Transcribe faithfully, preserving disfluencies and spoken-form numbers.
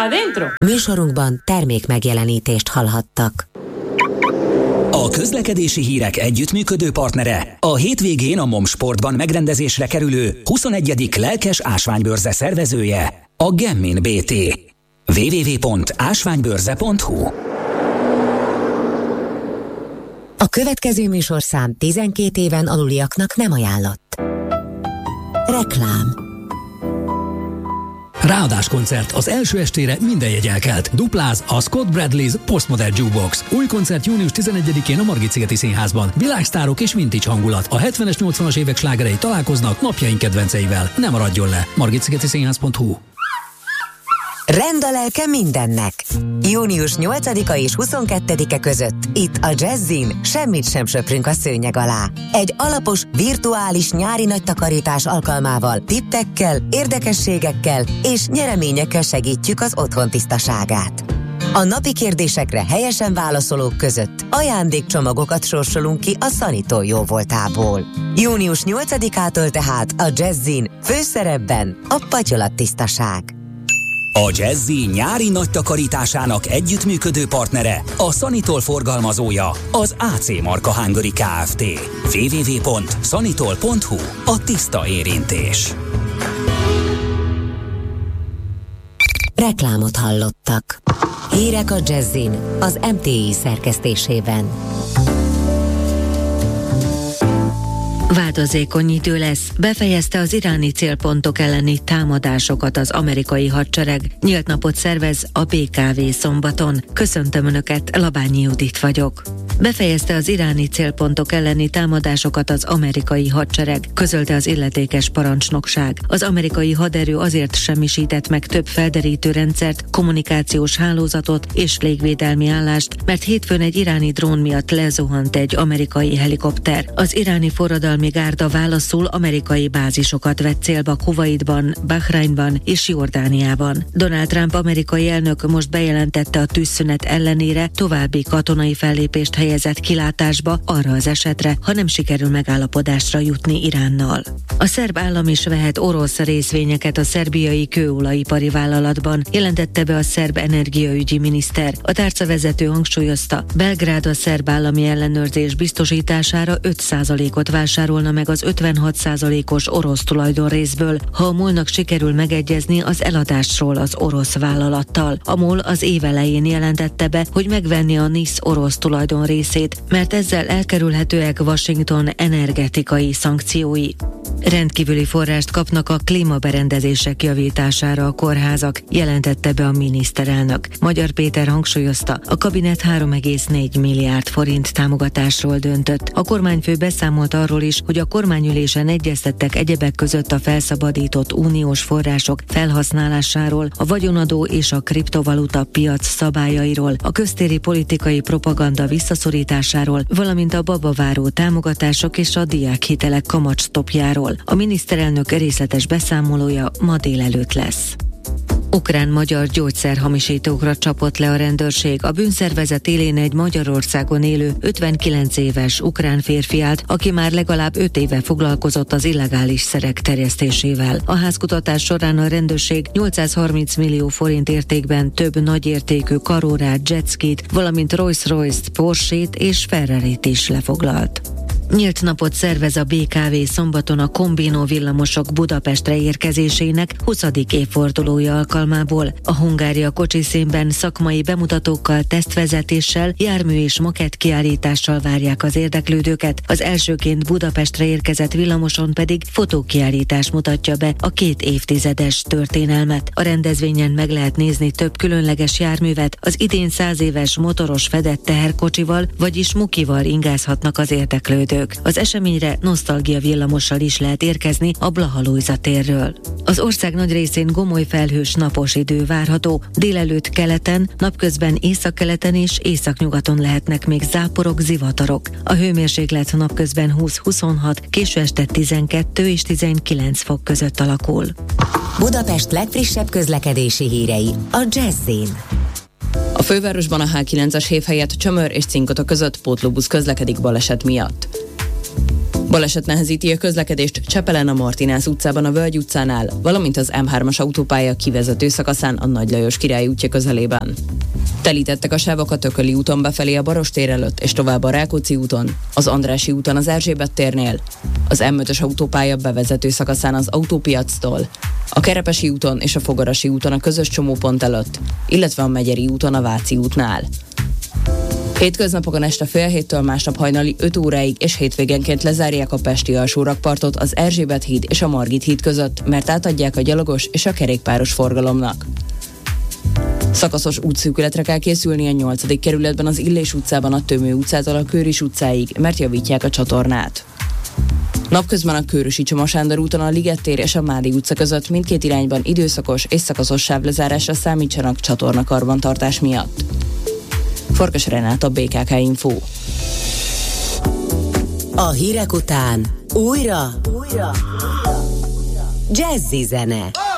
adentro. Műsorunkban termék megjelenítést hallhattak. A közlekedési hírek együttműködő partnere a hétvégén a MOM Sportban megrendezésre kerülő huszonegyedik lelkes ásványbörze szervezője, a Gemmin bé té. double-u double-u double-u pont ásványbörze pont hu. A következő műsorszám tizenkét éven aluliaknak nem ajánlott. Reklám. Ráadás koncert az első estére minden jegy elkelt. Dupláz a Scott Bradley's Postmodern Jukebox. Új koncert június tizenegyedikén a Margit-szigeti Színházban. Világsztárok és vintage hangulat. A hetvenes, nyolcvanas évek slágerei találkoznak napjaink kedvenceivel. Nem maradjon le. margit-szigeti színház pont hu. Rend a lelke mindennek. június nyolcadika és huszonkettedike között itt a Jazzin semmit sem söprünk a szőnyeg alá. Egy alapos, virtuális nyári nagy takarítás alkalmával tippekkel, érdekességekkel és nyereményekkel segítjük az otthon tisztaságát. A napi kérdésekre helyesen válaszolók között ajándékcsomagokat sorsolunk ki a Sanitól jóvoltából. június nyolcadikától tehát a Jazzin főszerepben a patyolattisztaság. A Jazzy nyári nagy takarításának együttműködő partnere, a Sanitol forgalmazója, az á cé Marka Hungary Kft. double-u double-u double-u pont sanitol pont hu. A tiszta érintés. Reklámot hallottak. Hírek a Jazzin az em té i szerkesztésében. Változékony idő lesz, befejezte az iráni célpontok elleni támadásokat az amerikai hadsereg. Nyílt napot szervez a bé ká vé szombaton. Köszöntöm Önöket, Labányi Judit vagyok. Befejezte az iráni célpontok elleni támadásokat az amerikai hadsereg, közölte az illetékes parancsnokság. Az amerikai haderő azért semmisített meg több felderítő rendszert, kommunikációs hálózatot és légvédelmi állást, mert hétfőn egy iráni drón miatt lezuhant egy amerikai helikopter. Az iráni forradalmi gárda válaszul amerikai bázisokat vett célba Kuwaitban, Bahreinban és Jordániában. Donald Trump amerikai elnök most bejelentette, a tűzszünet ellenére további katonai fellépést helyezett kilátásba arra az esetre, ha nem sikerül megállapodásra jutni Iránnal. A szerb állam is vehet orosz részvényeket a szerbiai kőolajipari vállalatban, jelentette be a szerb energiaügyi miniszter. A tárcavezető hangsúlyozta, Belgrád a szerb állami ellenőrzés biztosítására öt százalékot vásárolna meg az ötvenhat százalékos orosz tulajdonrészből, ha a MOL-nak sikerül megegyezni az eladásról az orosz vállalattal. A MOL az év elején jelentette be, hogy megvenni a NIS orosz tulajdonrészét, mert ezzel elkerülhetőek Washington energetikai szankciói. Rendkívüli forrást kapnak a klímaberendezések javítására a kórházak, jelentette be a miniszterelnök. Magyar Péter hangsúlyozta, a kabinet három egész négy milliárd forint támogatásról döntött. A kormányfő beszámolt arról is, hogy a kormányülésen egyeztettek egyebek között a felszabadított uniós források felhasználásáról, a vagyonadó és a kriptovaluta piac szabályairól, a köztéri politikai propaganda visszaszorításáról, valamint a babaváró támogatások és a diákhitelek kamatstopjáról. A miniszterelnök részletes beszámolója ma délelőtt lesz. Ukrán-magyar gyógyszerhamisítókra csapott le a rendőrség. A bűnszervezet élén egy Magyarországon élő ötvenkilenc éves ukrán férfi állt, aki már legalább öt éve foglalkozott az illegális szerek terjesztésével. A házkutatás során a rendőrség nyolcszázharminc millió forint értékben több nagyértékű karórát, jetskit, valamint Rolls-Royce-t, Porsche-t és Ferrarit is lefoglalt. Nyílt napot szervez a bé ká vé szombaton a Combino villamosok Budapestre érkezésének huszadik évfordulója alkalmából. A Hungária kocsiszínben szakmai bemutatókkal, tesztvezetéssel, jármű és makett kiállítással várják az érdeklődőket. Az elsőként Budapestre érkezett villamoson pedig fotókiállítás mutatja be a két évtizedes történelmet. A rendezvényen meg lehet nézni több különleges járművet, az idén száz éves motoros fedett teherkocsival, vagyis mukival ingázhatnak az érdeklődők. Az eseményre nosztalgia villamossal is lehet érkezni a Blaha Lujza térről. Az ország nagy részén gomoly felhős napos idő várható, délelőtt keleten, napközben északkeleten és északnyugaton lehetnek még záporok, zivatarok. A hőmérséklet napközben húsz-huszonhat, késő este tizenkettő és tizenkilenc fok között alakul. Budapest legfrissebb közlekedési hírei a Jazzin. A fővárosban a há kilences hév helyett Csömör és Cinkota között pótlóbusz közlekedik baleset miatt. Baleset nehezíti a közlekedést Csepelen a Martinász utcában a Völgy utcánál, valamint az M hármas autópálya kivezető szakaszán a Nagy Lajos Király útja közelében. Telítettek a sávok a Tököli úton befelé a Barostér előtt, és tovább a Rákóczi úton, az Andrássy úton az Erzsébet térnél, az M ötös autópálya bevezető szakaszán az Autópiactól, a Kerepesi úton és a Fogarasi úton a közös csomópont előtt, illetve a Megyeri úton a Váci útnál. Hétköznapokon este fél héttől másnap hajnali öt óráig és hétvégenként lezárják a pesti alsórakpartot az Erzsébet híd és a Margit híd között, mert átadják a gyalogos és a kerékpáros forgalomnak. Szakaszos útszűkületre kell készülni a nyolcadik kerületben az Illés utcában a Tömő utcától a Kőris utcáig, mert javítják a csatornát. Napközben a Kőrösi Csoma Sándor úton a Liget tér és a Mádi utca között mindkét irányban időszakos és szakaszos sávlezárásra számítsanak csatornakarbantartás miatt. Farkas Renáta, bé ká ká Info. A hírek után újra, újra, újra. Jazzy zene.